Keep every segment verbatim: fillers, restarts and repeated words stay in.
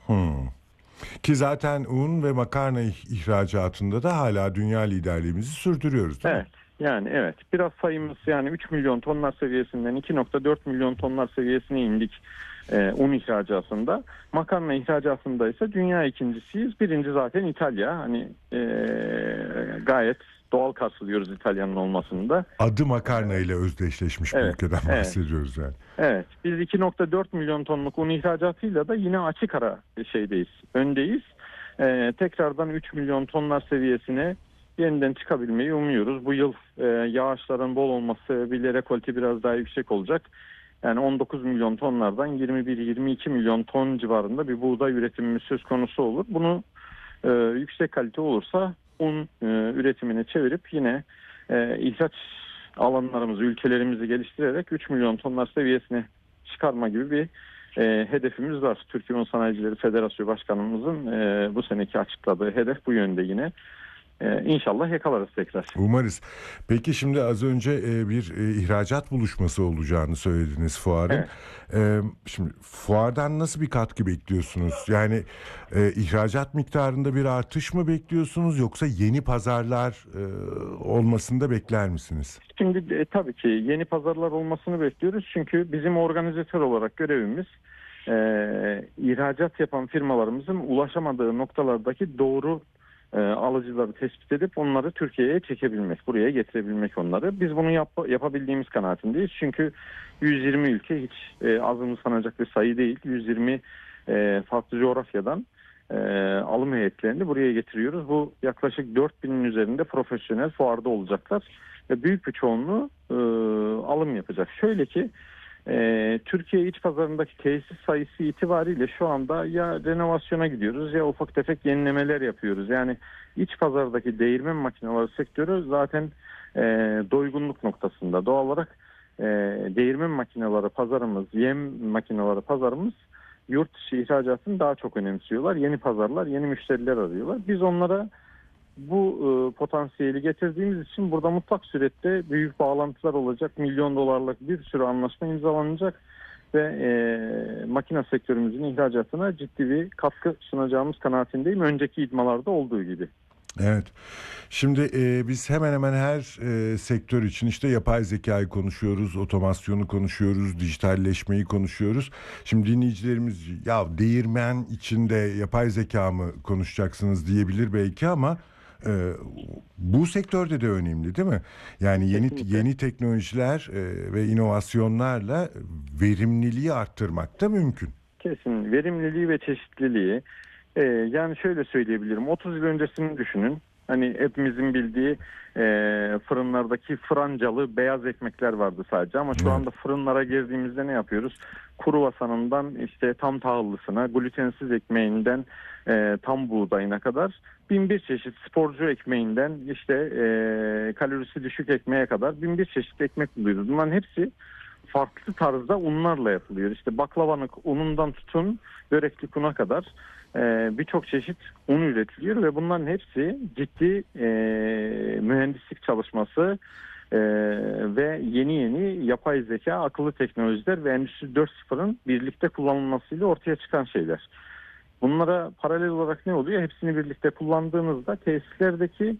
Hmm. Ki zaten un ve makarna ih- ihracatında da hala dünya liderliğimizi sürdürüyoruz, değil mi? Evet. Yani evet. Biraz sayımız yani üç milyon tonlar seviyesinden iki nokta dört milyon tonlar seviyesine indik e, un ihracatında. Makarna ihracatında ise dünya ikincisiyiz. Birinci zaten İtalya. Hani e, gayet doğal karşılıyoruz İtalya'nın olmasını da. Adı makarna ile özdeşleşmiş bir Evet. ülkeden Evet. bahsediyoruz yani. Evet, biz iki nokta dört milyon tonluk un ihracatıyla da yine açık ara şeydeyiz, öndeyiz. Ee, tekrardan üç milyon tonlar seviyesine yeniden çıkabilmeyi umuyoruz. Bu yıl e, yağışların bol olması sebebiyle rekolte biraz daha yüksek olacak. Yani on dokuz milyon tonlardan yirmi bir yirmi iki milyon ton civarında bir buğday üretimimiz söz konusu olur. Bunu e, yüksek kalite olursa un e, üretimini çevirip yine e, ihraç alanlarımızı, ülkelerimizi geliştirerek üç milyon tonlar seviyesine çıkarma gibi bir e, hedefimiz var. Türkiye Un Sanayicileri Federasyonu Başkanımızın e, bu seneki açıkladığı hedef bu yönde yine. E, İnşallah yakalarız tekrar. Umarız. Peki şimdi az önce e, bir e, ihracat buluşması olacağını söylediniz fuarın. Evet. E, şimdi fuardan nasıl bir katkı bekliyorsunuz? Yani e, ihracat miktarında bir artış mı bekliyorsunuz yoksa yeni pazarlar e, olmasını da bekler misiniz? Şimdi e, tabii ki yeni pazarlar olmasını bekliyoruz. Çünkü bizim organizatör olarak görevimiz e, ihracat yapan firmalarımızın ulaşamadığı noktalardaki doğru e, alıcıları tespit edip onları Türkiye'ye çekebilmek, buraya getirebilmek onları. Biz bunu yap, yapabildiğimiz kanaatindeyiz. Çünkü yüz yirmi ülke hiç e, azımsanacak bir sayı değil. yüz yirmi e, farklı coğrafyadan e, alım heyetlerini buraya getiriyoruz. Bu yaklaşık dört binin üzerinde profesyonel fuarda olacaklar ve büyük bir çoğunluğu e, alım yapacak. Şöyle ki e, Türkiye iç pazarındaki tesis sayısı itibariyle şu anda ya renovasyona gidiyoruz ya ufak tefek yenilemeler yapıyoruz. Yani iç pazardaki değirmen makineleri sektörü zaten e, doygunluk noktasında. Doğal olarak e, değirmen makineleri pazarımız, yem makineleri pazarımız yurt dışı ihracatını daha çok önemsiyorlar. Yeni pazarlar, yeni müşteriler arıyorlar. Biz onlara bu e, potansiyeli getirdiğimiz için burada mutlak surette büyük bağlantılar olacak. Milyon dolarlık bir sürü anlaşma imzalanacak ve e, makine sektörümüzün ihracatına ciddi bir katkı sunacağımız kanaatindeyim. Önceki idmalarda olduğu gibi. Evet. Şimdi e, biz hemen hemen her e, sektör için işte yapay zekayı konuşuyoruz, otomasyonu konuşuyoruz, dijitalleşmeyi konuşuyoruz. Şimdi dinleyicilerimiz ya değirmen içinde yapay zeka mı konuşacaksınız diyebilir belki ama e, bu sektörde de önemli değil mi? Yani yeni Kesinlikle. yeni teknolojiler e, ve inovasyonlarla verimliliği arttırmak da mümkün. Kesin verimliliği ve çeşitliliği. Ee, yani şöyle söyleyebilirim. otuz yıl öncesini düşünün. Hani hepimizin bildiği e, fırınlardaki francalı beyaz ekmekler vardı sadece. Ama şu Evet. anda fırınlara girdiğimizde ne yapıyoruz? Kruvasanından işte tam tahıllısına, glutensiz ekmeğinden e, tam buğdayına kadar bin bir çeşit sporcu ekmeğinden işte e, kalorisi düşük ekmeğe kadar bin bir çeşit ekmek buluyoruz. Bunların hepsi farklı tarzda unlarla yapılıyor. İşte baklavanın unundan tutun böreklik una kadar e, birçok çeşit un üretiliyor ve bunların hepsi ciddi e, mühendislik çalışması e, ve yeni yeni yapay zeka, akıllı teknolojiler ve Endüstri dört nokta sıfırın birlikte kullanılmasıyla ortaya çıkan şeyler. Bunlara paralel olarak ne oluyor? Hepsini birlikte kullandığınızda tesislerdeki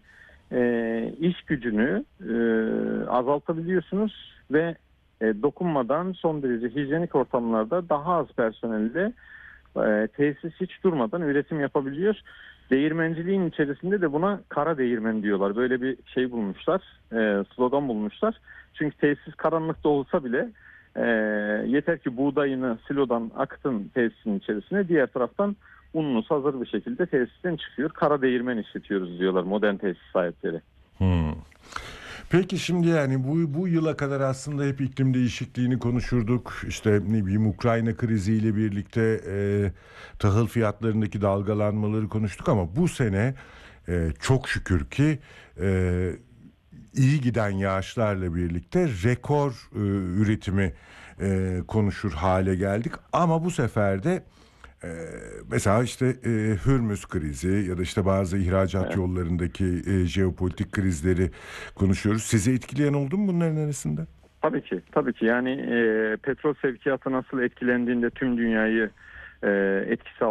e, iş gücünü e, azaltabiliyorsunuz ve e, dokunmadan son derece hijyenik ortamlarda daha az personelle e, tesis hiç durmadan üretim yapabiliyor. Değirmenciliğin içerisinde de buna kara değirmen diyorlar. Böyle bir şey bulmuşlar, e, slogan bulmuşlar. Çünkü tesis karanlıkta olsa bile e, yeter ki buğdayını silodan akıtın tesisin içerisine, diğer taraftan ununuz hazır bir şekilde tesisten çıkıyor. Kara değirmen işletiyoruz diyorlar modern tesis sahipleri. Hmm. Peki şimdi yani bu bu yıla kadar aslında hep iklim değişikliğini konuşurduk. İşte ne bileyim Ukrayna kriziyle birlikte e, tahıl fiyatlarındaki dalgalanmaları konuştuk ama bu sene e, çok şükür ki e, iyi giden yağışlarla birlikte rekor e, üretimi e, konuşur hale geldik. Ama bu sefer de e, mesela işte e, Hürmüz krizi ya da işte bazı ihracat Evet. yollarındaki e, jeopolitik krizleri konuşuyoruz. Sizi etkileyen oldu mu bunların arasında? Tabii ki, tabii ki. Yani e, petrol sevkiyatı nasıl etkilendiğinde tüm dünyayı e, etkisi